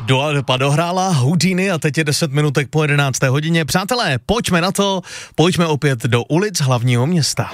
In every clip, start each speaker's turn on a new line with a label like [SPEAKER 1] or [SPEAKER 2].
[SPEAKER 1] Dua Lipa dohrála Houdini a teď je 10 minutek po 11. hodině. Přátelé, pojďme na to, pojďme opět do ulic hlavního města.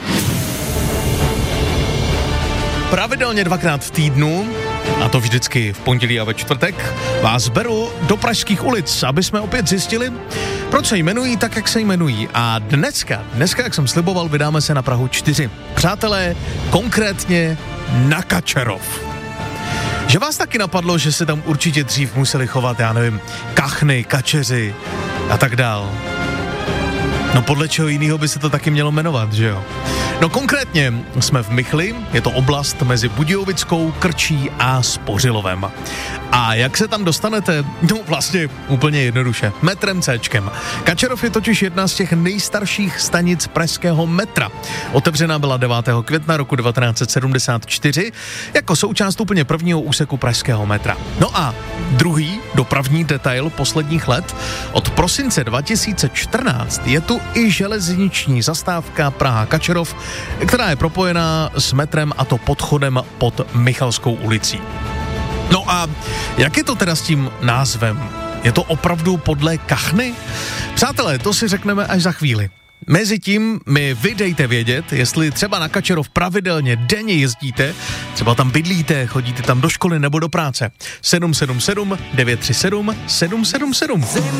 [SPEAKER 1] Pravidelně 2krát v týdnu, a to vždycky v pondělí a ve čtvrtek, vás beru do pražských ulic, aby jsme opět zjistili, proč se jmenují tak, jak se jmenují. A dneska, jak jsem sliboval, vydáme se na Prahu 4. Přátelé, konkrétně na Kačerov. Že vás taky napadlo, že se tam určitě dřív museli chovat, já nevím, kachny, kačeři a tak dál. No podle čeho jiného by se to taky mělo jmenovat, že jo? No konkrétně jsme v Michli, je to oblast mezi Budějovickou, Krčí a Spořilovem. A jak se tam dostanete? No vlastně úplně jednoduše, metrem Cčkem. Kačerov je totiž jedna z těch nejstarších stanic pražského metra. Otevřená byla 9. května roku 1974 jako součást úplně prvního úseku pražského metra. No a druhý dopravní detail posledních let, od prosince 2014 je tu i železniční zastávka Praha-Kačerov, která je propojená s metrem, a to podchodem pod Michalskou ulicí. No a jak je to teda s tím názvem? Je to opravdu podle kachny? Přátelé, to si řekneme až za chvíli. Mezitím mi vy dejte vědět, jestli třeba na Kačerov pravidelně denně jezdíte, třeba tam bydlíte, chodíte tam do školy nebo do práce. 777 937 777.